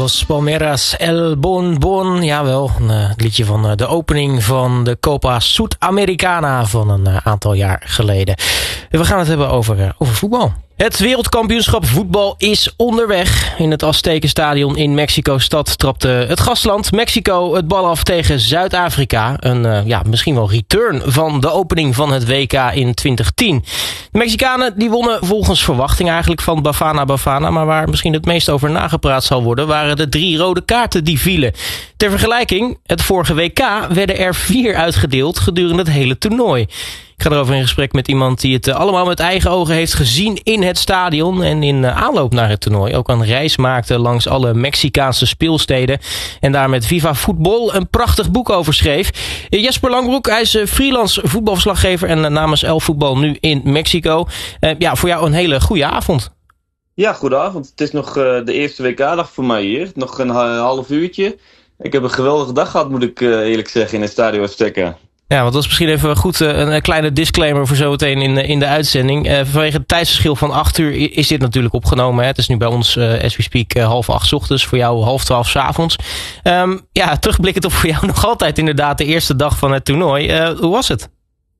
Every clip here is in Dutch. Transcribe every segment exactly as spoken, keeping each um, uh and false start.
Los Palmeras El Bon Bon. Jawel, een uh, liedje van uh, de opening van de Copa Sudamericana van een uh, aantal jaar geleden. En we gaan het hebben over, uh, over voetbal. Het wereldkampioenschap voetbal is onderweg. In het Aztekenstadion in Mexico-stad trapte het gastland Mexico het bal af tegen Zuid-Afrika. Een uh, ja, misschien wel return van de opening van het W K in twintig tien. De Mexicanen die wonnen volgens verwachting eigenlijk van Bafana Bafana. Maar waar misschien het meest over nagepraat zal worden, waren de drie rode kaarten die vielen. Ter vergelijking, het vorige W K werden er vier uitgedeeld gedurende het hele toernooi. Ik ga erover in gesprek met iemand die het allemaal met eigen ogen heeft gezien in het stadion en in aanloop naar het toernooi ook een reis maakte langs alle Mexicaanse speelsteden en daar met Viva Voetbal een prachtig boek over schreef. Jesper Langbroek, hij is freelance voetbalverslaggever en namens El Voetbal nu in Mexico. Uh, ja, voor jou een hele goede avond. Ja, goedenavond. Het is nog uh, de eerste W K-dag voor mij hier. Nog een half uurtje. Ik heb een geweldige dag gehad, moet ik uh, eerlijk zeggen, in het Stadio Azteca. Ja, want dat is misschien even goed uh, een kleine disclaimer voor zometeen in, in de uitzending. Uh, vanwege het tijdsverschil van acht uur is dit natuurlijk opgenomen. Hè? Het is nu bij ons, uh, as we speak, uh, half acht 's ochtends. Voor jou half twaalf 's avonds. Um, ja, terugblikkend op voor jou nog altijd inderdaad de eerste dag van het toernooi. Uh, hoe was het?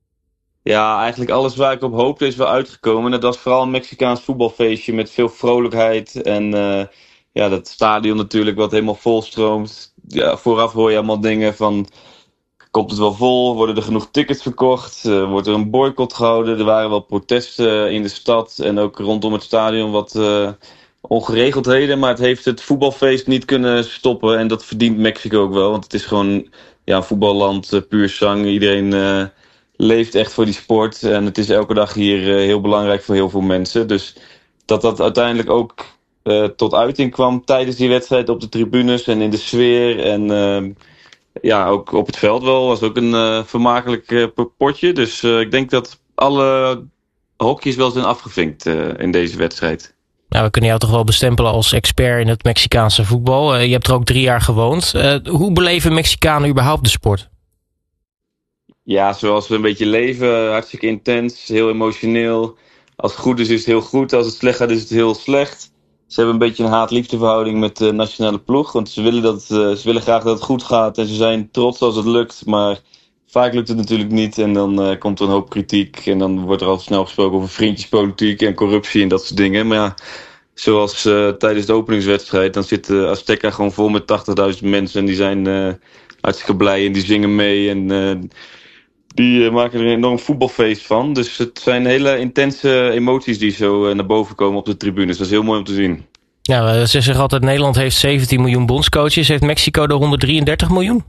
Ja, eigenlijk alles waar ik op hoopte is wel uitgekomen. Dat was vooral een Mexicaans voetbalfeestje met veel vrolijkheid. En uh, ja, dat stadion natuurlijk wat helemaal volstroomt. Ja, vooraf hoor je allemaal dingen van... Komt het wel vol? Worden er genoeg tickets verkocht? Uh, wordt er een boycott gehouden? Er waren wel protesten in de stad en ook rondom het stadion wat uh, ongeregeldheden. Maar het heeft het voetbalfeest niet kunnen stoppen. En dat verdient Mexico ook wel. Want het is gewoon ja, een voetballand, uh, puur zang. Iedereen uh, leeft echt voor die sport. En het is elke dag hier uh, heel belangrijk voor heel veel mensen. Dus dat dat uiteindelijk ook uh, tot uiting kwam tijdens die wedstrijd op de tribunes en in de sfeer. En... Uh, Ja, ook op het veld wel. Was ook een uh, vermakelijk uh, potje. Dus uh, ik denk dat alle hokjes wel zijn afgevinkt uh, in deze wedstrijd. Nou, we kunnen jou toch wel bestempelen als expert in het Mexicaanse voetbal. Uh, je hebt er ook drie jaar gewoond. Uh, hoe beleven Mexicanen überhaupt de sport? Ja, zoals we een beetje leven. Hartstikke intens, heel emotioneel. Als het goed is, is het heel goed. Als het slecht gaat, is het heel slecht. Ze hebben een beetje een haat-liefdeverhouding met de nationale ploeg. Want ze willen, dat, uh, ze willen graag dat het goed gaat. En ze zijn trots als het lukt. Maar vaak lukt het natuurlijk niet. En dan uh, komt er een hoop kritiek. En dan wordt er al snel gesproken over vriendjespolitiek en corruptie en dat soort dingen. Maar ja, zoals uh, tijdens de openingswedstrijd. Dan zit uh, Azteca gewoon vol met tachtigduizend mensen. En die zijn uh, hartstikke blij en die zingen mee. En... Uh, Die uh, maken er een enorm voetbalfeest van. Dus het zijn hele intense emoties die zo uh, naar boven komen op de tribunes. Dat is heel mooi om te zien. Ja, ze zeggen altijd Nederland heeft zeventien miljoen bondscoaches. Heeft Mexico er honderddrieëndertig miljoen?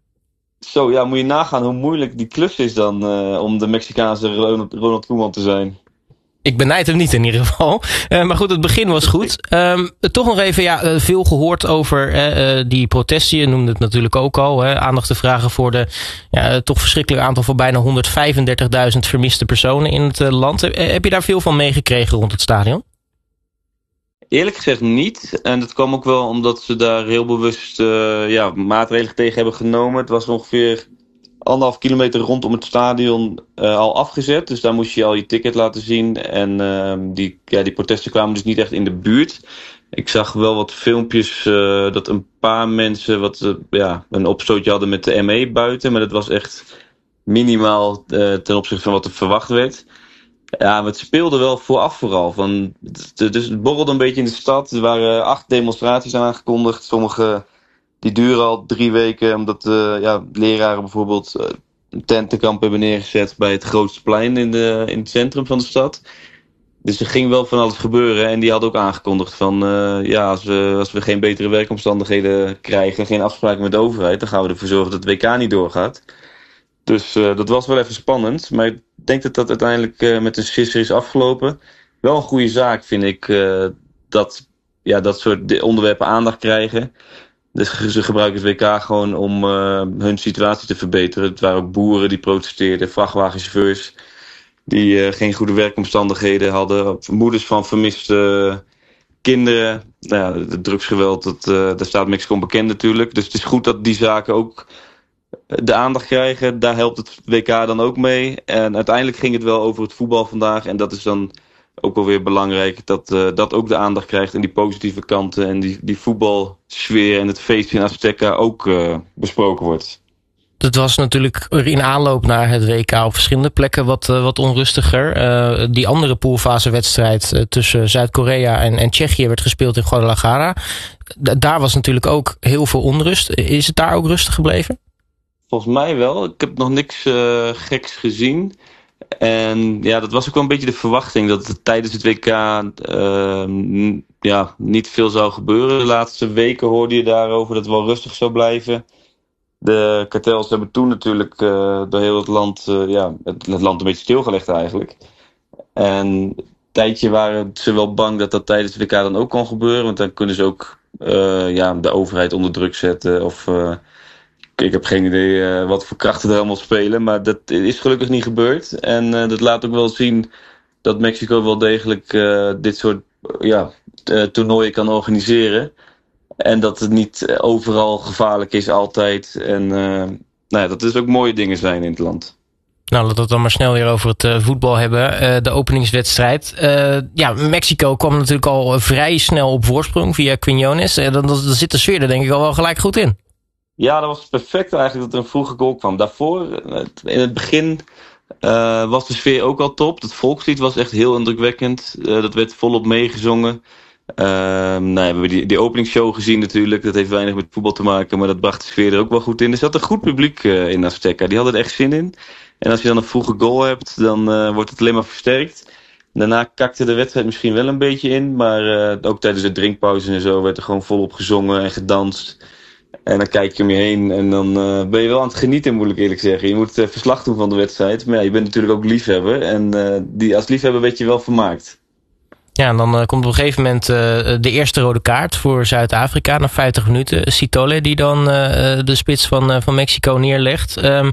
Zo, ja, moet je nagaan hoe moeilijk die klus is dan uh, om de Mexicaanse Ronald, Ronald Koeman te zijn. Ik benijd hem niet in ieder geval. Uh, maar goed, het begin was goed. Um, toch nog even, ja, uh, veel gehoord over uh, die protesten. Je noemde het natuurlijk ook al. Hè, aandacht te vragen voor de ja, uh, toch verschrikkelijk aantal van bijna honderdvijfendertigduizend vermiste personen in het uh, land. Uh, heb je daar veel van meegekregen rond het stadion? Eerlijk gezegd niet. En dat kwam ook wel omdat ze daar heel bewust uh, ja, maatregelen tegen hebben genomen. Het was ongeveer... anderhalf kilometer rondom het stadion uh, al afgezet. Dus daar moest je al je ticket laten zien. En uh, die, ja, die protesten kwamen dus niet echt in de buurt. Ik zag wel wat filmpjes uh, dat een paar mensen wat, uh, ja, een opstootje hadden met de M E buiten. Maar dat was echt minimaal uh, ten opzichte van wat er verwacht werd. Ja, maar het speelde wel vooraf vooral. Van, dus het borrelde een beetje in de stad. Er waren acht demonstraties aangekondigd. Sommige... Die duren al drie weken, omdat uh, ja, leraren bijvoorbeeld uh, een tentenkamp hebben neergezet bij het grootste plein in, de, in het centrum van de stad. Dus er ging wel van alles gebeuren en die hadden ook aangekondigd van uh, ja, als we, als we geen betere werkomstandigheden krijgen, geen afspraken met de overheid, dan gaan we ervoor zorgen dat het W K niet doorgaat. Dus uh, dat was wel even spannend, maar ik denk dat dat uiteindelijk uh, met een sisser is afgelopen. Wel een goede zaak vind ik uh, dat ja, dat soort onderwerpen aandacht krijgen. Dus ze gebruiken het W K gewoon om uh, hun situatie te verbeteren. Het waren ook boeren die protesteerden, vrachtwagenchauffeurs die uh, geen goede werkomstandigheden hadden, moeders van vermiste kinderen. Nou ja, het drugsgeweld, dat, uh, daar staat Mexico onbekend natuurlijk. Dus het is goed dat die zaken ook de aandacht krijgen. Daar helpt het W K dan ook mee. En uiteindelijk ging het wel over het voetbal vandaag. En dat is dan ook wel weer belangrijk dat uh, dat ook de aandacht krijgt en die positieve kanten en die, die voetbalsfeer en het feest in Azteca ook uh, besproken wordt. Het was natuurlijk in aanloop naar het W K op verschillende plekken wat, uh, wat onrustiger. Uh, die andere poolfasewedstrijd uh, tussen Zuid-Korea en, en Tsjechië werd gespeeld in Guadalajara. D- daar was natuurlijk ook heel veel onrust. Is het daar ook rustig gebleven? Volgens mij wel. Ik heb nog niks uh, geks gezien. En ja, dat was ook wel een beetje de verwachting dat het tijdens het W K uh, n- ja, niet veel zou gebeuren. De laatste weken hoorde je daarover dat het wel rustig zou blijven. De kartels hebben toen natuurlijk uh, door heel het land, uh, ja, het, het land een beetje stilgelegd eigenlijk. En een tijdje waren ze wel bang dat dat tijdens het W K dan ook kon gebeuren. Want dan kunnen ze ook uh, ja, de overheid onder druk zetten. Of uh, ik heb geen idee uh, wat voor krachten er allemaal spelen. Maar dat is gelukkig niet gebeurd. En uh, dat laat ook wel zien dat Mexico wel degelijk uh, dit soort uh, ja, uh, toernooien kan organiseren. En dat het niet overal gevaarlijk is altijd. En uh, nou ja, dat dus ook mooie dingen zijn in het land. Nou, laten we het dan maar snel weer over het uh, voetbal hebben. Uh, de openingswedstrijd. Uh, ja, Mexico kwam natuurlijk al vrij snel op voorsprong via Quiñones. Uh, dan, dan zit de sfeer er denk ik al wel gelijk goed in. Ja, dat was perfect eigenlijk dat er een vroege goal kwam. Daarvoor, in het begin, uh, was de sfeer ook al top. Het volkslied was echt heel indrukwekkend. Uh, dat werd volop meegezongen. Uh, nou, we hebben die, die openingsshow gezien natuurlijk. Dat heeft weinig met voetbal te maken, maar dat bracht de sfeer er ook wel goed in. Er zat een goed publiek uh, in Azteca. Die hadden er echt zin in. En als je dan een vroege goal hebt, dan uh, wordt het alleen maar versterkt. Daarna kakte de wedstrijd misschien wel een beetje in. Maar uh, ook tijdens de drinkpauze en zo werd er gewoon volop gezongen en gedanst. En dan kijk je om je heen en dan uh, ben je wel aan het genieten, moet ik eerlijk zeggen. Je moet uh, verslag doen van de wedstrijd. Maar ja, je bent natuurlijk ook liefhebber. En uh, die, als liefhebber werd je wel vermaakt. Ja, en dan uh, komt op een gegeven moment uh, de eerste rode kaart voor Zuid-Afrika na vijftig minuten. Sitole die dan uh, de spits van, uh, van Mexico neerlegt. Um,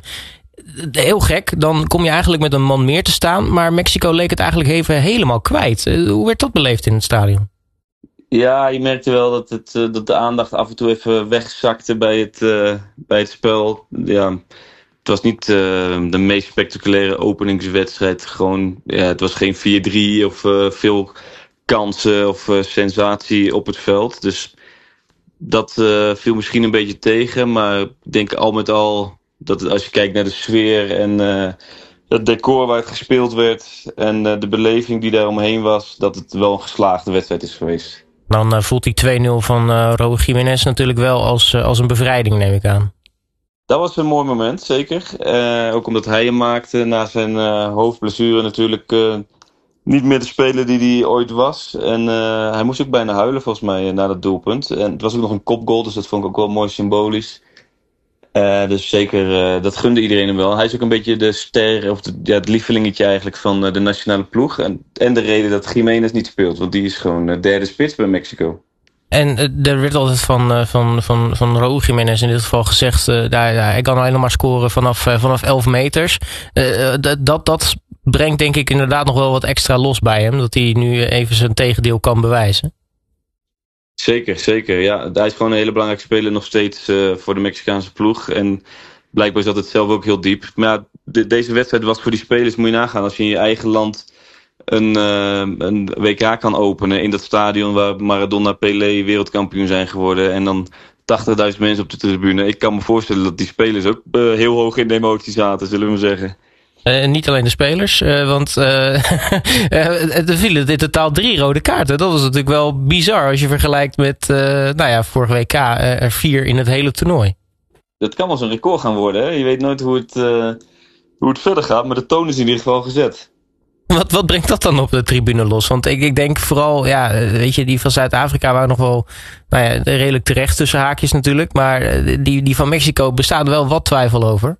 heel gek, dan kom je eigenlijk met een man meer te staan. Maar Mexico leek het eigenlijk even helemaal kwijt. Uh, hoe werd dat beleefd in het stadion? Ja, je merkte wel dat, het, uh, dat de aandacht af en toe even wegzakte bij het, uh, bij het spel. Ja, het was niet uh, de meest spectaculaire openingswedstrijd. Gewoon, ja, het was geen vier drie of uh, veel kansen of uh, sensatie op het veld. Dus dat uh, viel misschien een beetje tegen. Maar ik denk al met al dat als je kijkt naar de sfeer en uh, het decor waar het gespeeld werd en uh, de beleving die daar omheen was, dat het wel een geslaagde wedstrijd is geweest. Dan uh, voelt die twee nul van uh, Raúl Jiménez natuurlijk wel als, uh, als een bevrijding, neem ik aan. Dat was een mooi moment, zeker. Uh, ook omdat hij hem maakte na zijn uh, hoofdblessure natuurlijk uh, niet meer de speler die hij ooit was. En uh, hij moest ook bijna huilen volgens mij na dat doelpunt. En het was ook nog een kopgoal, dus dat vond ik ook wel mooi symbolisch. Uh, dus zeker, uh, dat gunde iedereen hem wel. Hij is ook een beetje de ster, of de, ja, het lievelingetje eigenlijk van uh, de nationale ploeg. En, en de reden dat Jiménez niet speelt, want die is gewoon uh, derde spits bij Mexico. En uh, er werd altijd van, uh, van, van, van Raúl Jiménez in dit geval gezegd, uh, daar, ja, hij kan alleen maar scoren vanaf, uh, vanaf elf meters. Uh, dat, dat, dat brengt denk ik inderdaad nog wel wat extra los bij hem, dat hij nu even zijn tegendeel kan bewijzen. Zeker, zeker. Ja, hij is gewoon een hele belangrijke speler nog steeds uh, voor de Mexicaanse ploeg. En blijkbaar zat het zelf ook heel diep. Maar ja, de, deze wedstrijd was voor die spelers, moet je nagaan, als je in je eigen land een, uh, een W K kan openen in dat stadion waar Maradona, Pelé wereldkampioen zijn geworden. En dan tachtigduizend mensen op de tribune. Ik kan me voorstellen dat die spelers ook uh, heel hoog in de emotie zaten, zullen we maar zeggen. Uh, niet alleen de spelers, uh, want uh, er vielen in totaal drie rode kaarten. Dat was natuurlijk wel bizar als je vergelijkt met, uh, nou ja, vorig W K uh, er vier in het hele toernooi. Dat kan wel eens een record gaan worden, hè? Je weet nooit hoe het, uh, hoe het verder gaat, maar de toon is in ieder geval gezet. Wat, wat brengt dat dan op de tribune los? Want ik, ik denk vooral, ja, weet je, die van Zuid-Afrika waren nog wel, nou ja, redelijk terecht tussen haakjes natuurlijk. Maar die, die van Mexico bestaat wel wat twijfel over.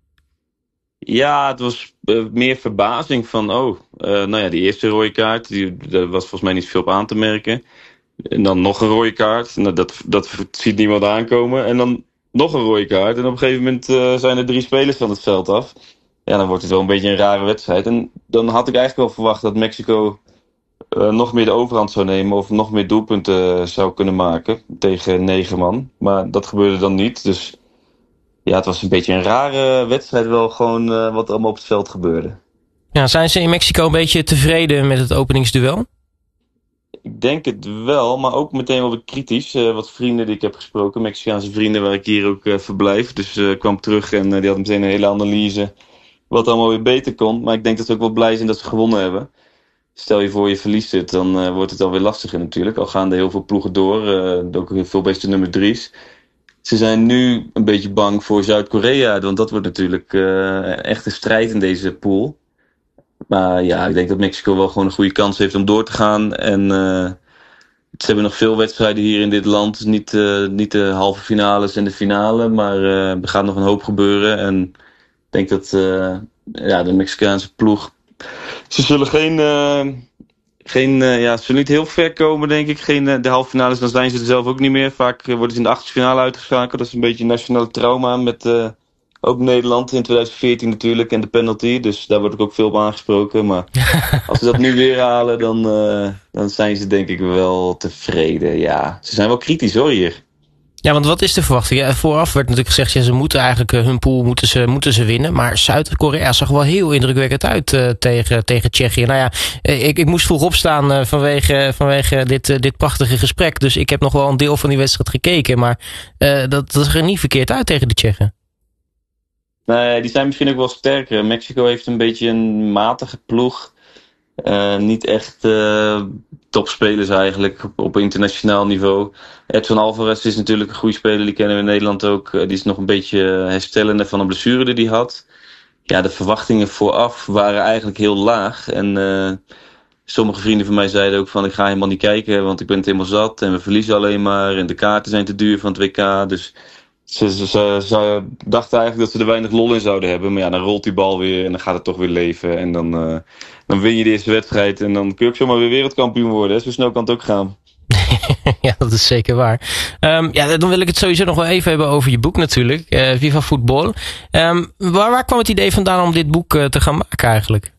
Ja, het was uh, meer verbazing van, oh, uh, nou ja, die eerste rode kaart, die, daar was volgens mij niet veel op aan te merken. En dan nog een rode kaart, nou, dat, dat ziet niemand aankomen. En dan nog een rode kaart en op een gegeven moment uh, zijn er drie spelers van het veld af. Ja, dan wordt het wel een beetje een rare wedstrijd. En dan had ik eigenlijk wel verwacht dat Mexico uh, nog meer de overhand zou nemen of nog meer doelpunten zou kunnen maken tegen negen man. Maar dat gebeurde dan niet, dus ja, het was een beetje een rare wedstrijd wel gewoon uh, wat er allemaal op het veld gebeurde. Ja, zijn ze in Mexico een beetje tevreden met het openingsduel? Ik denk het wel, maar ook meteen wel weer kritisch. Uh, wat vrienden die ik heb gesproken, Mexicaanse vrienden waar ik hier ook uh, verblijf. Dus ik uh, kwam terug en uh, die had meteen een hele analyse wat allemaal weer beter kon. Maar ik denk dat ze ook wel blij zijn dat ze gewonnen hebben. Stel je voor je verliest het, dan uh, wordt het alweer lastiger natuurlijk. Al gaan er heel veel ploegen door, uh, ook heel veel beste nummer drie's. Ze zijn nu een beetje bang voor Zuid-Korea, want dat wordt natuurlijk uh, echt een strijd in deze pool. Maar ja, ik denk dat Mexico wel gewoon een goede kans heeft om door te gaan. En uh, ze hebben nog veel wedstrijden hier in dit land. Niet, uh, niet de halve finales en de finale, maar uh, er gaat nog een hoop gebeuren. En ik denk dat uh, ja, de Mexicaanse ploeg... Ze zullen geen... Uh, geen uh, ja, ze zullen niet heel ver komen, denk ik. Geen, uh, de halve finales, dan zijn ze er zelf ook niet meer. Vaak uh, worden ze in de achtste finale uitgeschakeld. Dat is een beetje een nationale trauma met... Uh, Ook Nederland in twintig veertien natuurlijk en de penalty. Dus daar word ik ook veel op aangesproken. Maar als ze dat nu weer halen, dan, uh, dan zijn ze denk ik wel tevreden. Ja, ze zijn wel kritisch hoor hier. Ja, want wat is de verwachting? Ja, vooraf werd natuurlijk gezegd, ja, ze moeten eigenlijk uh, hun pool moeten ze, moeten ze winnen. Maar Zuid-Korea zag wel heel indrukwekkend uit uh, tegen, tegen Tsjechië. Nou ja, ik, ik moest vroeg opstaan uh, vanwege, vanwege dit, uh, dit prachtige gesprek. Dus ik heb nog wel een deel van die wedstrijd gekeken. Maar uh, dat, dat zag er niet verkeerd uit tegen de Tsjechen. Nee, die zijn misschien ook wel sterker. Mexico heeft een beetje een matige ploeg. Uh, niet echt uh, topspelers eigenlijk op, op internationaal niveau. Edson Alvarez is natuurlijk een goede speler, die kennen we in Nederland ook. Uh, die is nog een beetje herstellende van een blessure die hij had. Ja, de verwachtingen vooraf waren eigenlijk heel laag. En uh, sommige vrienden van mij zeiden ook van ik ga helemaal niet kijken, want ik ben het helemaal zat. En we verliezen alleen maar en de kaarten zijn te duur van het W K. Dus Ze, ze, ze, ze dachten eigenlijk dat ze er weinig lol in zouden hebben. Maar ja, dan rolt die bal weer en dan gaat het toch weer leven. En dan, uh, dan win je de eerste wedstrijd. En dan kun je ook zomaar weer wereldkampioen worden. Hè? Zo snel kan het ook gaan. Ja, dat is zeker waar. Um, ja, dan wil ik het sowieso nog wel even hebben over je boek natuurlijk. Uh, Viva Football. Um, waar, waar kwam het idee vandaan om dit boek uh, te gaan maken eigenlijk?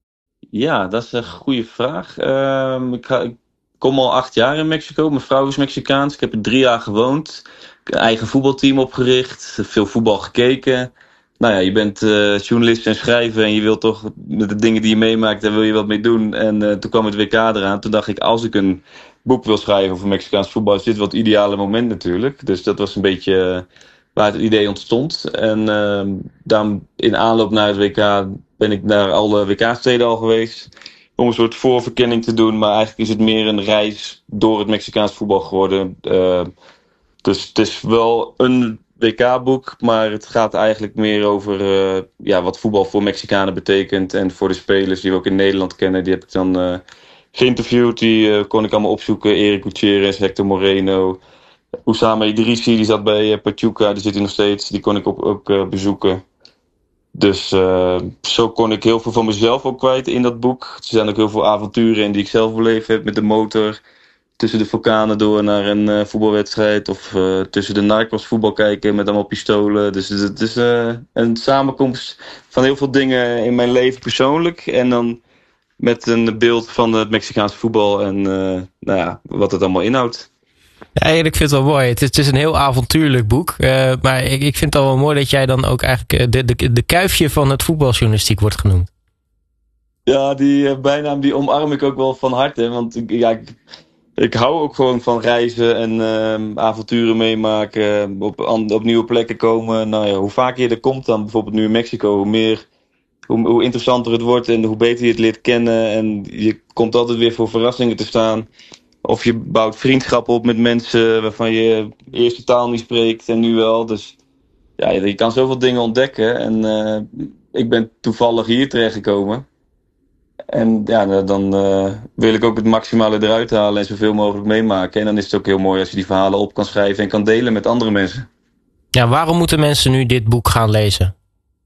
Ja, dat is een goede vraag. Um, ik, ga, ik kom al acht jaar in Mexico. Mijn vrouw is Mexicaans. Ik heb er drie jaar gewoond. Eigen voetbalteam opgericht, veel voetbal gekeken. Nou ja, je bent uh, journalist en schrijver en je wilt toch met de dingen die je meemaakt, daar wil je wat mee doen. En uh, toen kwam het W K eraan. Toen dacht ik, als ik een boek wil schrijven over Mexicaans voetbal, is dit wel het ideale moment natuurlijk. Dus dat was een beetje uh, waar het idee ontstond. En uh, dan in aanloop naar het W K ben ik naar alle W K-steden al geweest. Om een soort voorverkenning te doen. Maar eigenlijk is het meer een reis door het Mexicaans voetbal geworden. Uh, Dus het is wel een W K-boek, maar het gaat eigenlijk meer over uh, ja, wat voetbal voor Mexicanen betekent. En voor de spelers die we ook in Nederland kennen, die heb ik dan uh, geïnterviewd. Die uh, kon ik allemaal opzoeken. Erik Gutierrez, Hector Moreno, Oussama Idrissi, die zat bij uh, Pachuca, die zit hier nog steeds. Die kon ik op, ook uh, bezoeken. Dus uh, zo kon ik heel veel van mezelf ook kwijt in dat boek. Er zijn ook heel veel avonturen in die ik zelf beleefd heb met de motor. Tussen de vulkanen door naar een uh, voetbalwedstrijd. Of uh, tussen de Narcos voetbal kijken met allemaal pistolen. Dus het is uh, een samenkomst van heel veel dingen in mijn leven persoonlijk. En dan met een beeld van het Mexicaanse voetbal. En uh, nou ja, wat het allemaal inhoudt. Ja, ik vind het wel mooi. Het is, het is een heel avontuurlijk boek. Uh, maar ik, ik vind het al wel mooi dat jij dan ook eigenlijk de, de, de kuifje van het voetbaljournalistiek wordt genoemd. Ja, die uh, bijnaam die omarm ik ook wel van harte. Want ja, ik... Ik hou ook gewoon van reizen en uh, avonturen meemaken, op, op nieuwe plekken komen. Nou ja, hoe vaker je er komt dan, bijvoorbeeld nu in Mexico, hoe meer, hoe, hoe interessanter het wordt en hoe beter je het leert kennen. En je komt altijd weer voor verrassingen te staan. Of je bouwt vriendschappen op met mensen waarvan je eerst de taal niet spreekt en nu wel. Dus ja, je kan zoveel dingen ontdekken. En uh, ik ben toevallig hier terechtgekomen. En ja, dan uh, wil ik ook het maximale eruit halen en zoveel mogelijk meemaken. En dan is het ook heel mooi als je die verhalen op kan schrijven en kan delen met andere mensen. Ja, waarom moeten mensen nu dit boek gaan lezen?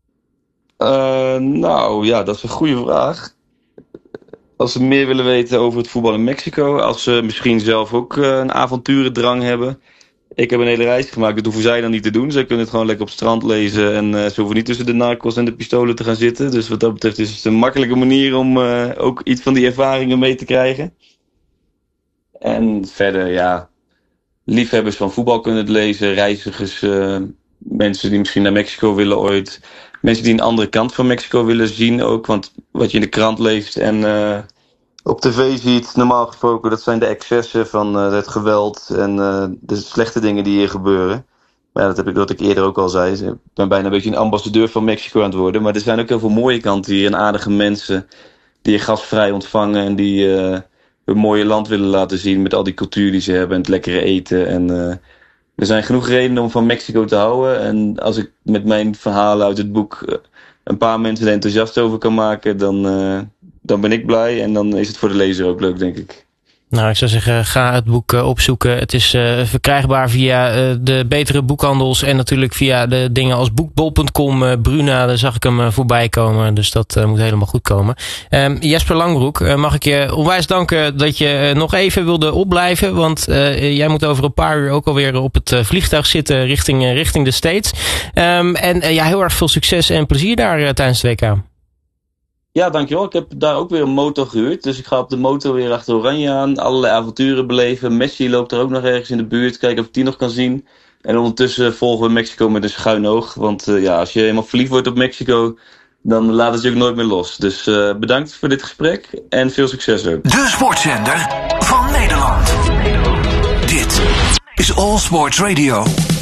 Uh, nou ja, dat is een goede vraag. Als ze meer willen weten over het voetbal in Mexico. Als ze misschien zelf ook uh, een avonturendrang hebben. Ik heb een hele reis gemaakt, dat hoeven zij dan niet te doen. Zij kunnen het gewoon lekker op het strand lezen. En uh, ze hoeven niet tussen de narcos en de pistolen te gaan zitten. Dus wat dat betreft is het een makkelijke manier om uh, ook iets van die ervaringen mee te krijgen. En verder, ja, liefhebbers van voetbal kunnen het lezen. Reizigers uh, mensen die misschien naar Mexico willen ooit. Mensen die een andere kant van Mexico willen zien ook. Want wat je in de krant leest en uh, op tv ziet, normaal gesproken, dat zijn de excessen van uh, het geweld en uh, de slechte dingen die hier gebeuren. Maar ja, dat heb ik wat ik eerder ook al zei. Ik ben bijna een beetje een ambassadeur van Mexico aan het worden. Maar er zijn ook heel veel mooie kanten hier en aardige mensen die je gastvrij ontvangen en die uh, hun mooie land willen laten zien met al die cultuur die ze hebben en het lekkere eten. En uh, er zijn genoeg redenen om van Mexico te houden. En als ik met mijn verhalen uit het boek uh, een paar mensen er enthousiast over kan maken, dan, uh, dan ben ik blij. En dan is het voor de lezer ook leuk, denk ik. Nou, ik zou zeggen, ga het boek uh, opzoeken. Het is uh, verkrijgbaar via uh, de betere boekhandels en natuurlijk via de dingen als boekbol punt com. Uh, Bruna, daar zag ik hem uh, voorbij komen. Dus dat uh, moet helemaal goed komen. Um, Jesper Langbroek, uh, mag ik je onwijs danken dat je uh, nog even wilde opblijven. Want uh, jij moet over een paar uur ook alweer op het uh, vliegtuig zitten richting, uh, richting de States. Um, en uh, ja, heel erg veel succes en plezier daar uh, tijdens de W K. Ja, dankjewel. Ik heb daar ook weer een motor gehuurd. Dus ik ga op de motor weer achter Oranje aan. Allerlei avonturen beleven. Messi loopt er ook nog ergens in de buurt. Kijken of ik die nog kan zien. En ondertussen volgen we Mexico met een schuin oog. Want uh, ja, als je helemaal verliefd wordt op Mexico, dan laat het je ook nooit meer los. Dus uh, bedankt voor dit gesprek. En veel succes ook. De sportzender van Nederland. Dit is All Sports Radio.